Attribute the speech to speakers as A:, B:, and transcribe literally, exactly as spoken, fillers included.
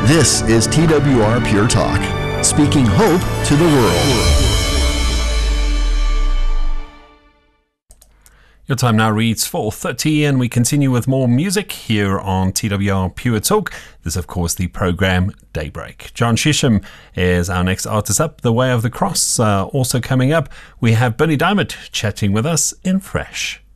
A: This is T W R Pure Talk, speaking hope to the world.
B: Your time now reads four thirty, and we continue with more music here on T W R Pure Talk. This is, of course, the program Daybreak. John Shisham is our next artist up. The Way of the Cross uh, also coming up. We have Bernie Diamond chatting with us in Fresh.